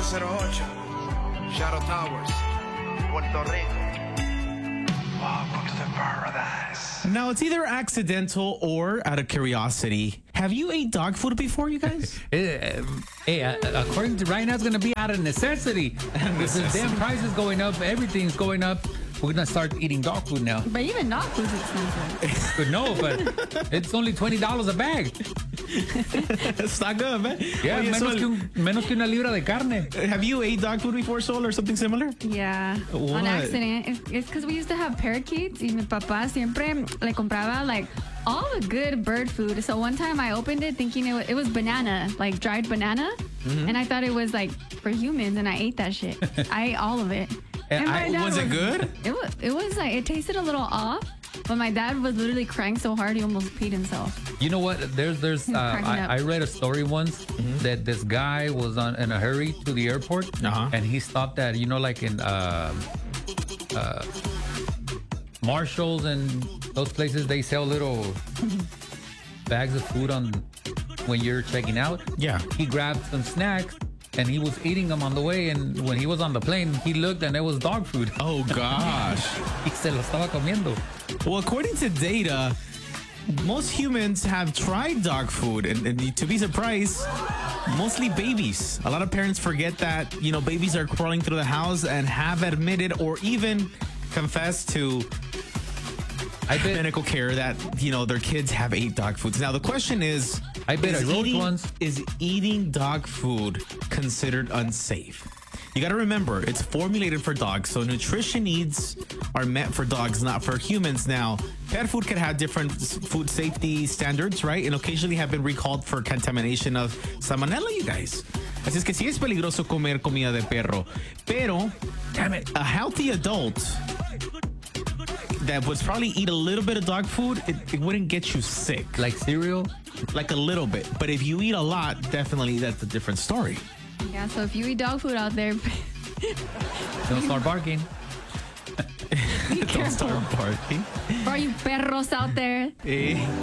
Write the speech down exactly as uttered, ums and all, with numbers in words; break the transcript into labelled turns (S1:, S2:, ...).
S1: cero ocho, Shadow Towers, Puerto Rico. Welcome to paradise.
S2: Now, it's either accidental or out of curiosity. Have you ate dog food before, you guys?
S3: Uh, hey, uh, according to right now, it's going to be out of necessity. Because the damn price is going up. Everything's going up. We're going to start eating dog food now.
S4: But even dog food's expensive.
S3: But no, but it's only twenty dollars a bag.
S2: Está good, man.
S3: Yeah,
S2: Oye,
S3: menos,
S2: Sol,
S3: que un, menos que una libra de carne.
S2: have you ate dog food before, Sol, or something similar?
S4: Yeah,
S2: What?
S4: on accident. It's because we used to have parakeets y mi papá siempre le compraba like all the good bird food. So one time I opened it thinking it was, it was banana, like dried banana.
S2: Mm-hmm.
S4: And I thought it was like for humans and I ate that shit. I ate all of it.
S3: And
S4: my
S3: I-
S4: dad
S2: was it good?
S4: It was, it was like, it tasted a little off. But my dad was literally crying so hard he almost peed himself.
S3: You know what? There's, there's.
S4: He's
S3: Uh,
S4: cracking up.
S3: I, I read a story once that this guy was on in a hurry to the airport,
S2: Uh-huh.
S3: and he stopped at, you know, like in uh, uh, Marshalls and those places. They sell little bags of food on when you're checking out.
S2: Yeah.
S3: He grabbed some snacks. And he was eating them on the way, and when he was on the plane, he looked and it was dog food.
S2: Oh, gosh.
S3: Y se lo estaba comiendo.
S2: Well, according to data, most humans have tried dog food, and, and to be surprised, mostly babies. A lot of parents forget that, you know, babies are crawling through the house and have admitted or even confessed to
S3: I bet,
S2: medical care that, you know, their kids have ate dog foods. Now, the question is,
S3: I bet
S2: is
S3: I wrote
S2: eating,
S3: once.
S2: is eating dog food considered unsafe? You got to remember, it's formulated for dogs, so nutrition needs are meant for dogs, not for humans. Now, pet food can have different s- food safety standards, right? And occasionally have been recalled for contamination of salmonella, you guys. Así es que sí es peligroso comer comida de perro. Pero, damn it, a healthy adult that would probably eat a little bit of dog food, it, it wouldn't get you sick.
S3: like cereal.
S2: Like a little bit. But if you eat a lot, definitely that's a different story.
S4: Yeah, so if you eat dog food out there,
S3: Don't start barking.
S4: be
S2: Don't
S4: careful.
S2: start barking.
S4: For all you perros out there.
S2: Eh.